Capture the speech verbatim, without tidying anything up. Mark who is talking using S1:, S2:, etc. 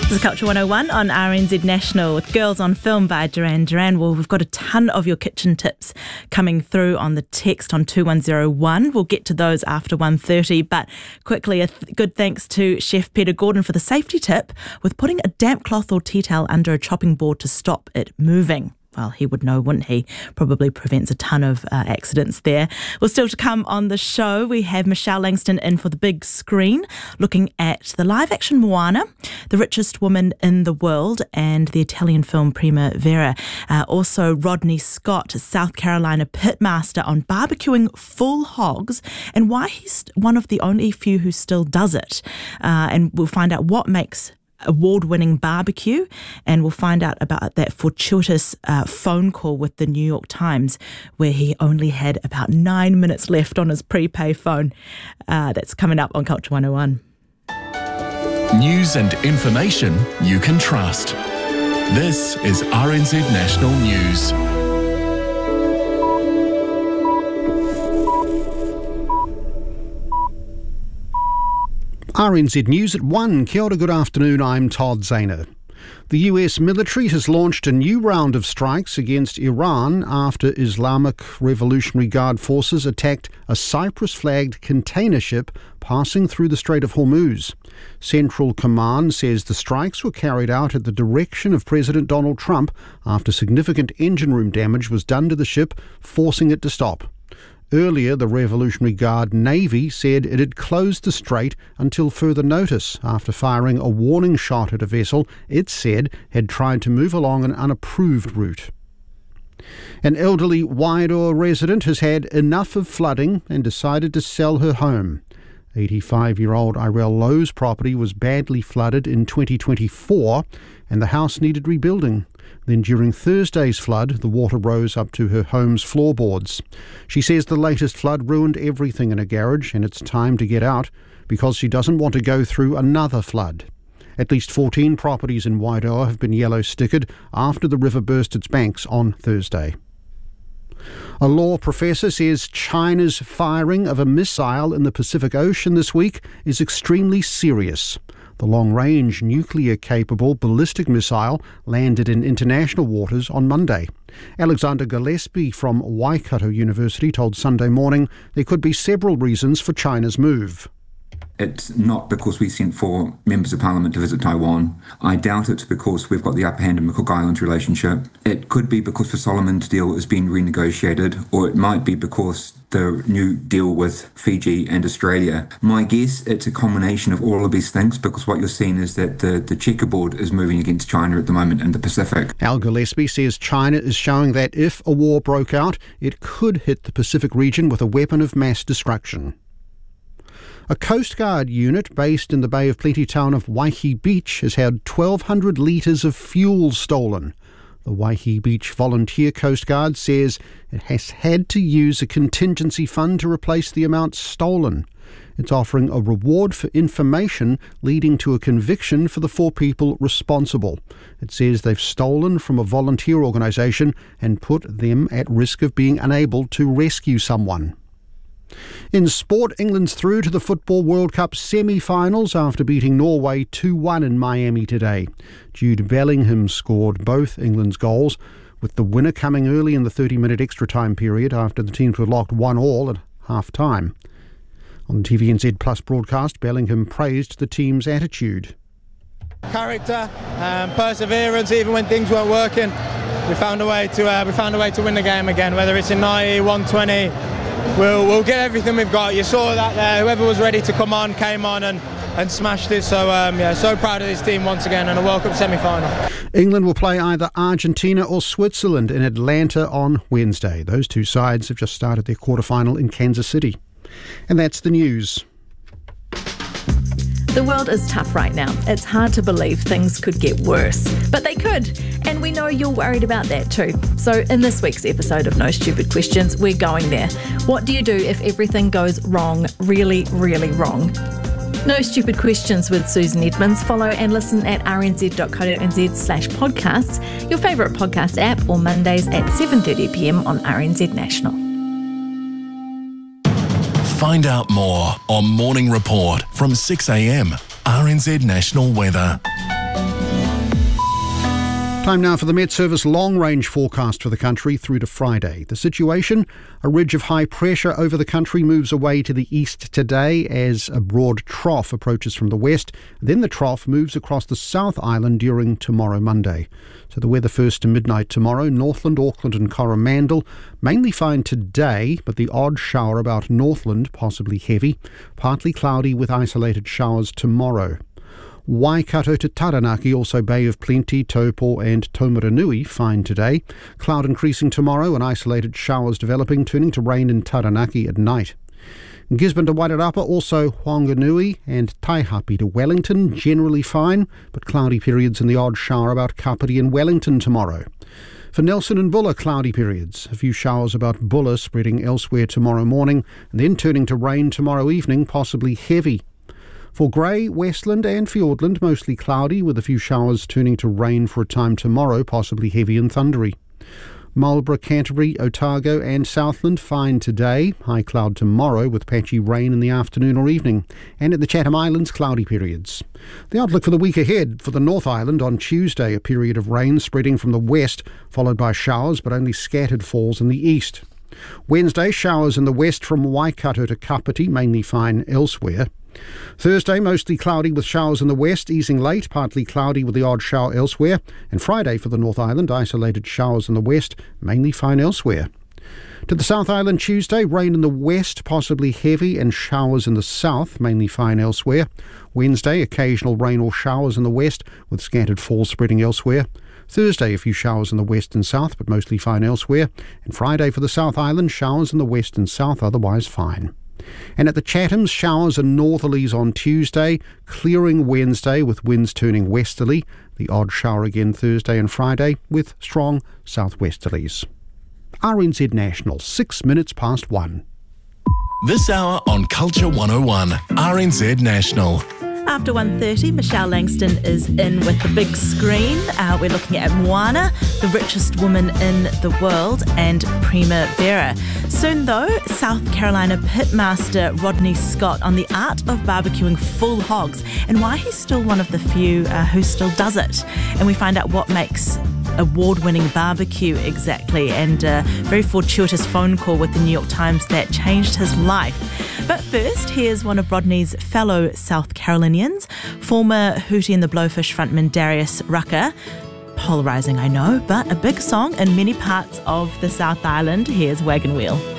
S1: This is Culture one oh one on R N Z National with Girls on Film by Duran Duran. Well, we've got a ton of your kitchen tips coming through on the text on two one zero one. We'll get to those after one thirty, but quickly, a th- good thanks to Chef Peter Gordon for the safety tip with putting a damp cloth or tea towel under a chopping board to stop it moving. Well, he would know, wouldn't he? Probably prevents a ton of uh, accidents there. Well, still to come on the show, we have Michelle Langston in for the big screen, looking at the live-action Moana, The Richest Woman in the World, and the Italian film Primavera. Uh, also, Rodney Scott, South Carolina pitmaster, on barbecuing full hogs and why he's one of the only few who still does it. Uh, and we'll find out what makes award-winning barbecue, and we'll find out about that fortuitous uh, phone call with the New York Times where he only had about nine minutes left on his prepay phone. Uh, that's coming up on Culture one oh one.
S2: News and information you can trust. This is R N Z National News.
S3: R N Z News at one. Kia ora, good afternoon, I'm Todd Zahner. The U S military has launched a new round of strikes against Iran after Islamic Revolutionary Guard forces attacked a Cyprus-flagged container ship passing through the Strait of Hormuz. Central Command says the strikes were carried out at the direction of President Donald Trump after significant engine room damage was done to the ship, forcing it to stop. Earlier, the Revolutionary Guard Navy said it had closed the strait until further notice after firing a warning shot at a vessel it said had tried to move along an unapproved route. An elderly Wairoa resident has had enough of flooding and decided to sell her home. eighty-five-year-old Irel Lowe's property was badly flooded in twenty twenty-four and the house needed rebuilding. Then during Thursday's flood, the water rose up to her home's floorboards. She says the latest flood ruined everything in her garage and it's time to get out because she doesn't want to go through another flood. At least fourteen properties in Wairoa have been yellow-stickered after the river burst its banks on Thursday. A law professor says China's firing of a missile in the Pacific Ocean this week is extremely serious. The long-range, nuclear-capable ballistic missile landed in international waters on Monday. Alexander Gillespie from Waikato University told Sunday Morning there could be several reasons for China's move.
S4: It's not because we sent four members of parliament to visit Taiwan. I doubt it's because we've got the upper hand in the Cook Islands relationship. It could be because the Solomons deal is being renegotiated, or it might be because the new deal with Fiji and Australia. My guess, it's a combination of all of these things, because what you're seeing is that the, the checkerboard is moving against China at the moment in the Pacific.
S3: Al Gillespie says China is showing that if a war broke out, it could hit the Pacific region with a weapon of mass destruction. A Coast Guard unit based in the Bay of Plenty town of Waihi Beach has had twelve hundred litres of fuel stolen. The Waihi Beach Volunteer Coast Guard says it has had to use a contingency fund to replace the amount stolen. It's offering a reward for information leading to a conviction for the four people responsible. It says they've stolen from a volunteer organisation and put them at risk of being unable to rescue someone. In sport, England's through to the Football World Cup semi-finals after beating Norway two one in Miami today. Jude Bellingham scored both England's goals, with the winner coming early in the thirty-minute extra time period after the teams were locked one all at half-time. On the T V N Z Plus broadcast, Bellingham praised the team's attitude.
S5: Character, um, perseverance, even when things weren't working. We found a way to uh, we found a way to win the game again, whether it's in ninety, one twenty. We'll, we'll get everything we've got. You saw that there. Whoever was ready to come on, came on and, and smashed it. So, um, yeah, so proud of this team once again in a World Cup semi-final.
S3: England will play either Argentina or Switzerland in Atlanta on Wednesday. Those two sides have just started their quarter-final in Kansas City. And that's the news.
S1: The world is tough right now. It's hard to believe things could get worse, but they could, and we know you're worried about that too. So in this week's episode of No Stupid Questions, we're going there. What do you do if everything goes wrong, really, really wrong? No Stupid Questions with Susan Edmonds. Follow and listen at rnz.co.nz slash podcasts, your favourite podcast app, or Mondays at seven thirty p m on R N Z National.
S2: Find out more on Morning Report from six a m, R N Z National Weather.
S3: Time now for the Met Service long-range forecast for the country through to Friday. The situation, a ridge of high pressure over the country moves away to the east today as a broad trough approaches from the west. Then the trough moves across the South Island during tomorrow Monday. So the weather first to midnight tomorrow, Northland, Auckland and Coromandel. Mainly fine today, but the odd shower about Northland, possibly heavy. Partly cloudy with isolated showers tomorrow. Waikato to Taranaki, also Bay of Plenty, Taupo and Taumaranui, fine today. Cloud increasing tomorrow and isolated showers developing, turning to rain in Taranaki at night. Gisborne to Wairarapa, also Whanganui and Taihape to Wellington, generally fine, but cloudy periods and the odd shower about Kapiti and Wellington tomorrow. For Nelson and Bulla, cloudy periods. A few showers about Bulla spreading elsewhere tomorrow morning and then turning to rain tomorrow evening, possibly heavy. For Grey, Westland and Fiordland, mostly cloudy with a few showers turning to rain for a time tomorrow, possibly heavy and thundery. Marlborough, Canterbury, Otago and Southland, fine today. High cloud tomorrow with patchy rain in the afternoon or evening. And at the Chatham Islands, cloudy periods. The outlook for the week ahead: for the North Island on Tuesday, a period of rain spreading from the west, followed by showers but only scattered falls in the east. Wednesday, showers in the west from Waikato to Kapiti, mainly fine elsewhere. Thursday, mostly cloudy with showers in the west, easing late, partly cloudy with the odd shower elsewhere. And Friday for the North Island, isolated showers in the west, mainly fine elsewhere. To the South Island Tuesday, rain in the west, possibly heavy, and showers in the south, mainly fine elsewhere. Wednesday, occasional rain or showers in the west, with scattered falls spreading elsewhere. Thursday, a few showers in the west and south, but mostly fine elsewhere. And Friday for the South Island, showers in the west and south, otherwise fine. And at the Chathams, showers and northerlies on Tuesday, clearing Wednesday with winds turning westerly. The odd shower again Thursday and Friday with strong southwesterlies. R N Z National, six minutes past one.
S2: This hour on Culture one oh one, R N Z National.
S1: After one thirty, Michelle Langston is in with the big screen. Uh, we're looking at Moana, the richest woman in the world, and Primavera. Soon though, South Carolina pitmaster Rodney Scott on the art of barbecuing full hogs and why he's still one of the few uh, who still does it. And we find out what makes award-winning barbecue exactly, and a very fortuitous phone call with the New York Times that changed his life. But first, here's one of Rodney's fellow South Carolinians, former Hootie and the Blowfish frontman Darius Rucker. Polarising, I know, but a big song in many parts of the South Island. Here's Wagon Wheel.